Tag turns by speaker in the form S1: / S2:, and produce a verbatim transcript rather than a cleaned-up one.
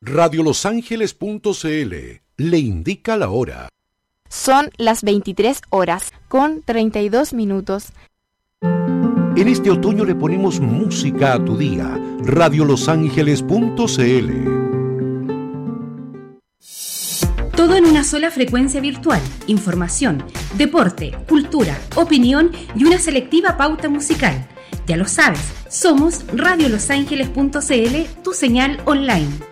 S1: radio los ángeles punto c l le indica la hora.
S2: Son las veintitrés horas con treinta y dos minutos.
S1: En este otoño le ponemos música a tu día. radio los ángeles punto c l.
S3: Todo en una sola frecuencia virtual. Información, deporte, cultura, opinión y una selectiva pauta musical. Ya lo sabes, somos radio los ángeles punto c l, tu señal online.